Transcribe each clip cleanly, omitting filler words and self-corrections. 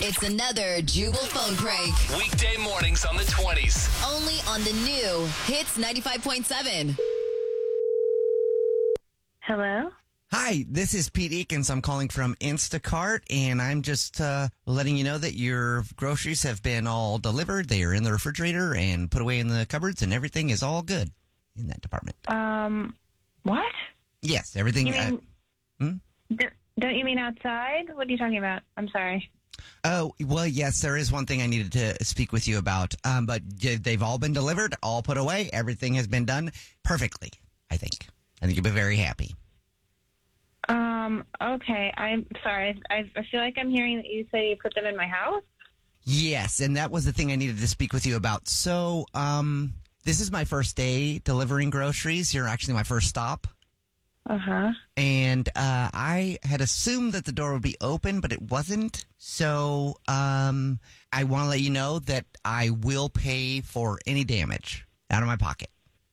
It's another Jubal phone prank. Weekday mornings on the 20s. Only on the new Hits 95.7. Hello? Hi, this is Pete Eakins. I'm calling from Instacart, and I'm just letting you know that your groceries have been all delivered. They are in the refrigerator and put away in the cupboards, and everything is all good in that department. What? Yes, everything. You mean, don't you mean outside? What are you talking about? I'm sorry. Oh, well, yes, there is one thing I needed to speak with you about, but they've all been delivered, all put away. Everything has been done perfectly, I think. I think you'll be very happy. Okay. I'm sorry. I feel like I'm hearing that you say you put them in my house. Yes, and that was the thing I needed to speak with you about. So, this is my first day delivering groceries. You're actually my first stop. Uh-huh. And I had assumed that the door would be open, but it wasn't. So I want to let you know that I will pay for any damage out of my pocket.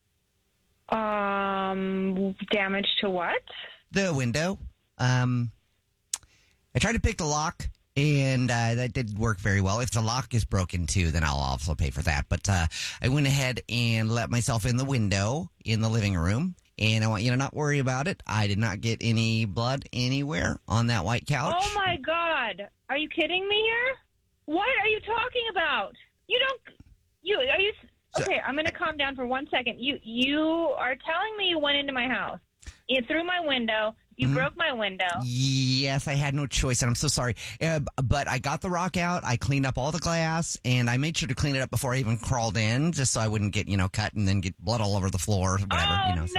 Damage to what? The window. I tried to pick the lock, and that didn't work very well. If the lock is broken, too, then I'll also pay for that. But I went ahead and let myself in the window in the living room. And I want you to not worry about it. I did not get any blood anywhere on that white couch. Oh, my God. Are you kidding me here? What are you talking about? Okay, I'm going to calm down for 1 second. You are telling me you went into my house. You threw my window. You broke my window. Yes, I had no choice, and I'm so sorry. But I got the rock out. I cleaned up all the glass, and I made sure to clean it up before I even crawled in, just so I wouldn't get, cut and then get blood all over the floor, whatever. Oh, so.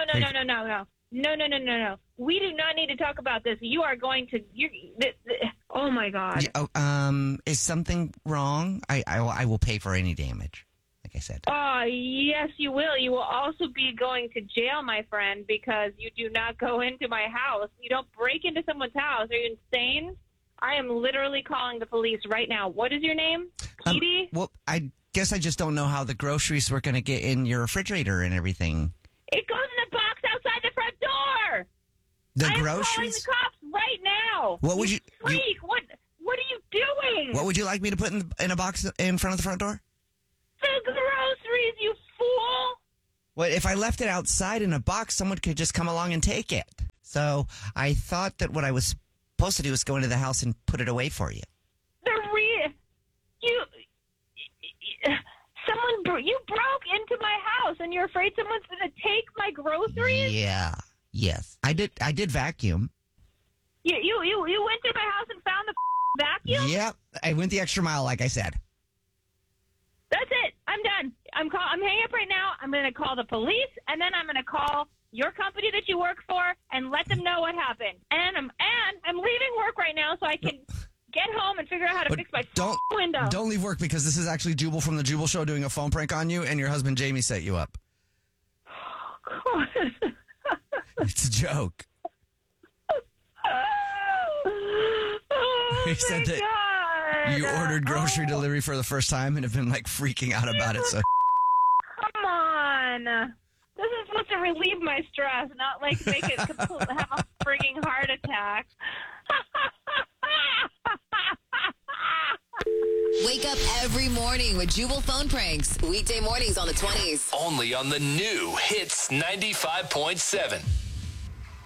No. We do not need to talk about this. You are going to... oh, my God. Yeah, is something wrong? I will pay for any damage. Like I said. Yes, you will. You will also be going to jail, my friend, because you do not go into my house. You don't break into someone's house. Are you insane? I am literally calling the police right now. What is your name? Petey? Well, I guess I just don't know how the groceries were going to get in your refrigerator and everything. It goes in the box outside the front door. The groceries? I'm calling the cops right now. What would you... Freak, what are you doing? What would you like me to put in a box in front of the front door? The groceries, you fool! Well, if I left it outside in a box, someone could just come along and take it. So I thought that what I was supposed to do was go into the house and put it away for you. You broke into my house, and you're afraid someone's going to take my groceries? Yeah. Yes. I did vacuum. You went to my house and found the vacuum? Yep. I went the extra mile, like I said. That's it. I'm done. I'm hanging up right now. I'm going to call the police, and then I'm going to call your company that you work for and let them know what happened. And I'm leaving work right now so I can get home and figure out how to fix my window. Don't leave work, because this is actually Jubal from the Jubal Show doing a phone prank on you, and your husband Jamie set you up. Oh, God. It's a joke. Oh, He said that God. you ordered grocery delivery for the first time and have been freaking out about it. So come on. This is supposed to relieve my stress, not make it have a frigging heart attack. Wake up every morning with Jubal phone pranks. Weekday mornings on the 20s. Only on the new Hits 95.7.